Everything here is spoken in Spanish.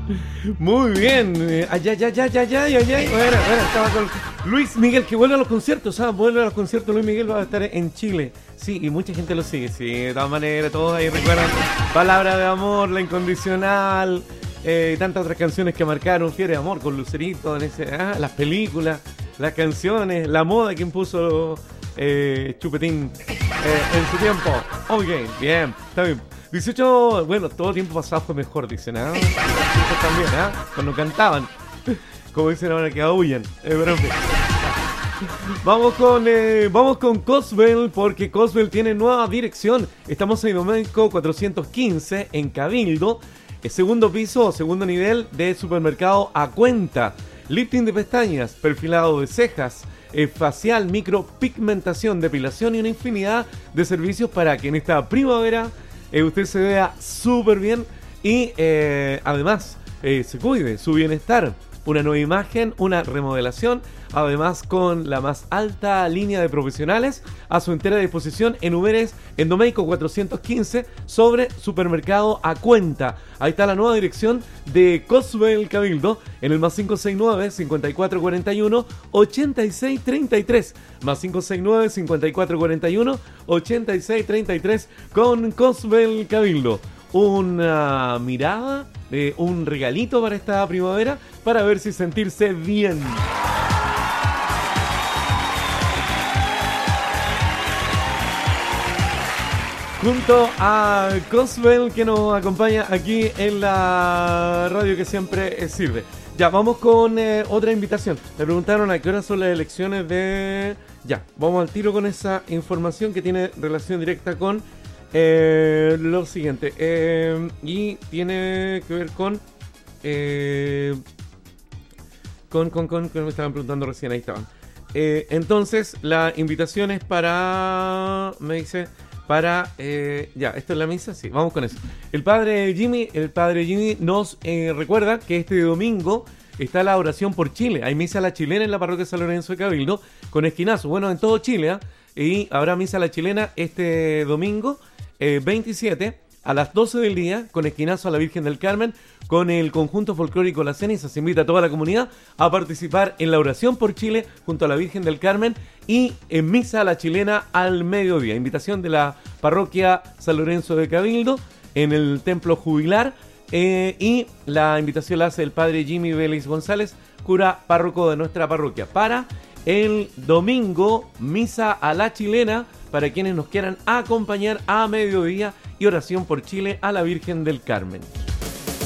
Muy bien. Bueno, estaba con Luis Miguel, que vuelve a los conciertos, ¿sabes? Vuelve a los conciertos. Luis Miguel va a estar en Chile. Sí, y mucha gente lo sigue. Sí, de todas maneras, todos ahí recuerdan Palabra de Amor, La Incondicional, tantas otras canciones que marcaron Fiebre de Amor con Lucerito, las películas, las canciones, la moda que impuso Chupetín en su tiempo. Ok, bien, está bien. 18, bueno, todo tiempo pasado fue mejor, dicen, ¿ah? También, ¿ah? Cuando cantaban, como dicen ahora que aúllan, pero en fin. Vamos con Cosbel, porque Cosbel tiene nueva dirección. Estamos en Domenico 415, en Cabildo, segundo piso, segundo nivel de supermercado a cuenta. Lifting de pestañas, perfilado de cejas, facial, micropigmentación, depilación y una infinidad de servicios para que en esta primavera usted se vea súper bien y además se cuide su bienestar. Una nueva imagen, una remodelación, además con la más alta línea de profesionales a su entera disposición en Uberes, en Domeico 415, sobre supermercado a cuenta. Ahí está la nueva dirección de Cosbel Cabildo, en el más 569-5441-8633, más 569-5441-8633 con Cosbel Cabildo. Una mirada, un regalito para esta primavera, para ver si sentirse bien. Junto a Cosbel, que nos acompaña aquí en la radio que siempre sirve. Ya, vamos con otra invitación. Me preguntaron a qué hora son las elecciones de... Ya, vamos al tiro con esa información que tiene relación directa con lo siguiente. Y tiene que ver con... que me estaban preguntando recién, ahí estaban. Entonces, la invitación es para... Me dice... Para, ya, ¿esto es la misa? Sí, vamos con eso. El padre Jimmy nos recuerda que este domingo está la oración por Chile. Hay misa a la chilena en la parroquia San Lorenzo de Cabildo, con esquinazo. Bueno, en todo Chile, ¿eh? Y habrá misa a la chilena este domingo, 27, a las 12 del día, con esquinazo a la Virgen del Carmen, con el conjunto folclórico La Ceniza. Se invita a toda la comunidad a participar en la oración por Chile junto a la Virgen del Carmen y en misa a la chilena al mediodía. Invitación de la parroquia San Lorenzo de Cabildo en el Templo Jubilar, y la invitación la hace el padre Jimmy Vélez González, cura párroco de nuestra parroquia, para el domingo, misa a la chilena para quienes nos quieran acompañar a mediodía y oración por Chile a la Virgen del Carmen.